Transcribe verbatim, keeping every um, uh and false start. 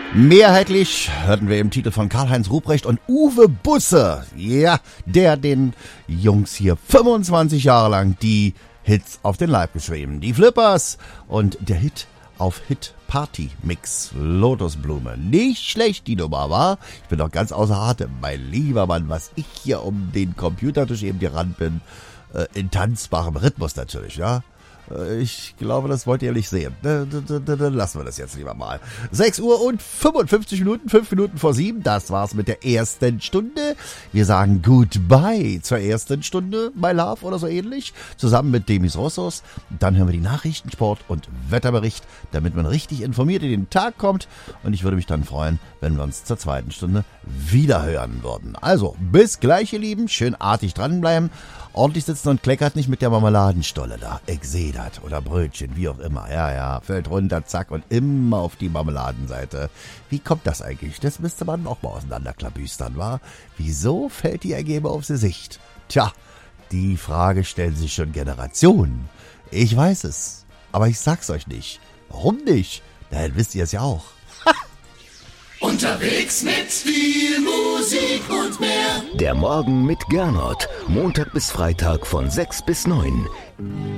Mehrheitlich hörten wir im Titel von Karl-Heinz Ruprecht und Uwe Busse. Ja, der den Jungs hier fünfundzwanzig Jahre lang die Hits auf den Leib geschrieben. Die Flippers und der Hit auf Hit Party Mix Lotusblume. Nicht schlecht die Nummer, war. Ich bin doch ganz außer Atem, mein lieber Mann, was ich hier um den Computertisch eben gerannt bin. Äh, in tanzbarem Rhythmus natürlich, ja. Ich glaube, das wollt ihr nicht sehen. Dann lassen wir das jetzt lieber mal. sechs Uhr und fünfundfünfzig Minuten, fünf Minuten vor sieben. Das war's mit der ersten Stunde. Wir sagen Goodbye zur ersten Stunde, my love oder so ähnlich. Zusammen mit Demis Rossos. Dann hören wir die Nachrichten, Sport und Wetterbericht, damit man richtig informiert in den Tag kommt. Und ich würde mich dann freuen, wenn wir uns zur zweiten Stunde wieder hören würden. Also, bis gleich, ihr Lieben. Schön artig dranbleiben. Ordentlich sitzen und kleckert nicht mit der Marmeladenstolle da. Ich seh das. Oder Brötchen, wie auch immer. Ja, ja, fällt runter, zack, und immer auf die Marmeladenseite. Wie kommt das eigentlich? Das müsste man auch mal auseinanderklabüstern, wa? Wieso fällt die Ergebe aufs Gesicht? Tja, die Frage stellen sich schon Generationen. Ich weiß es, aber ich sag's euch nicht. Warum nicht? Na, dann wisst ihr es ja auch. Unterwegs mit viel Musik und mehr. Der Morgen mit Gernot. Montag bis Freitag von sechs bis neun.